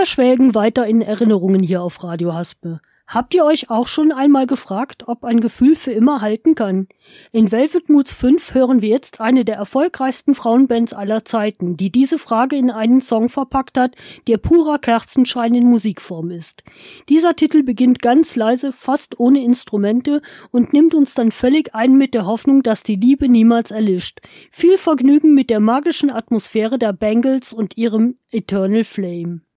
schwelgen weiter in Erinnerungen hier auf Radio Haspe. Habt ihr euch auch schon einmal gefragt, ob ein Gefühl für immer halten kann? In Velvet Moods 5 hören wir jetzt eine der erfolgreichsten Frauenbands aller Zeiten, die diese Frage in einen Song verpackt hat, der purer Kerzenschein in Musikform ist. Dieser Titel beginnt ganz leise, fast ohne Instrumente und nimmt uns dann völlig ein mit der Hoffnung, dass die Liebe niemals erlischt. Viel Vergnügen mit der magischen Atmosphäre der Bangles und ihrem Eternal Flame.